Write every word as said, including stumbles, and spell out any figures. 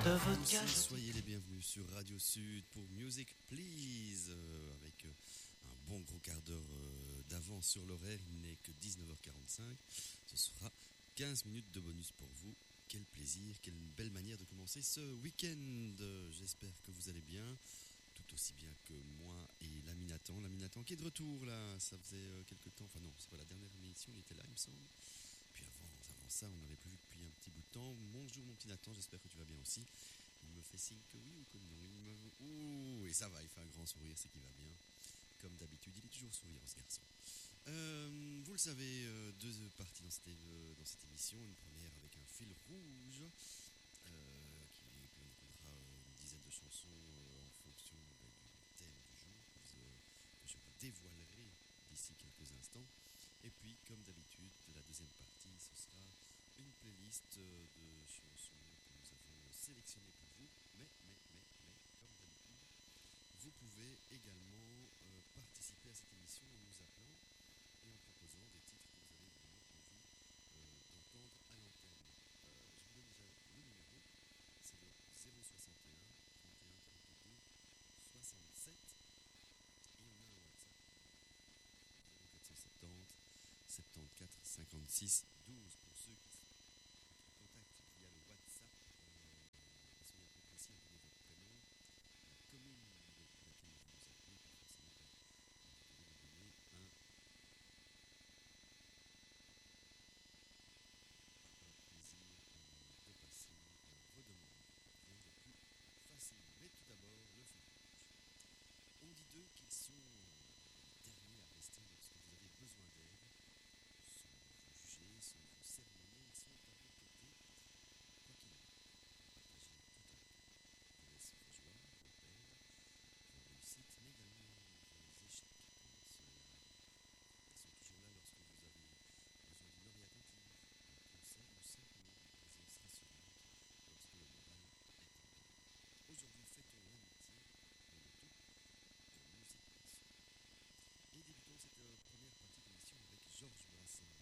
de votre cage. Soyez les bienvenus sur Radio Sud pour Music Please, euh, avec euh, un bon gros quart d'heure euh, d'avance sur l'horaire. Il n'est que dix-neuf heures quarante-cinq. Ce sera quinze minutes de bonus pour vous. Quel plaisir, quelle belle manière de commencer ce week-end. Euh, J'espère que vous allez bien, tout aussi bien que moi et l'ami Nathan. L'ami Nathan qui est de retour là, ça faisait euh, quelques temps, enfin non, c'est pas la dernière émission, il était là il me semble. Puis avant, avant ça, on n'avait plus vu depuis un petit bout de temps. Bonjour mon petit Nathan, j'espère que tu vas bien aussi. Il me fait signe que oui ou que non. Il me... Ouh, et ça va, il fait un grand sourire, c'est qu'il va bien. Comme d'habitude, il est toujours souriant ce garçon. Euh, vous le savez, euh, deux parties dans cette, euh, dans cette émission. Une première avec un fil rouge, euh, qui, puis on écoutera euh, une dizaine de chansons euh, en fonction ben, du thème du jour que, vous, euh, que je vous dévoilerai d'ici quelques instants. Et puis, comme d'habitude, la deuxième partie, ce sera une playlist euh, de chansons que nous avons sélectionnées pour vous. Mais, mais, mais, mais, comme d'habitude, vous pouvez également euh, participer à cette émission en nous appelant et en proposant des titres que vous avez vraiment envie euh, d'entendre à l'antenne. Euh, je vous donne déjà le numéro, c'est le zéro soixante et un trente et un trente-deux soixante-sept, et on a un WhatsApp zéro quatre cent soixante-dix soixante-quatorze cinquante-six